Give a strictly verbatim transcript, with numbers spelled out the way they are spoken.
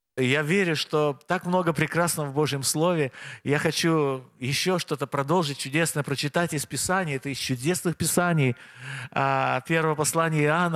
Я верю, что так много прекрасного в Божьем Слове. Я хочу еще что-то продолжить чудесное прочитать из Писания. Это из чудесных Писаний. А, Первое послание Иоанна,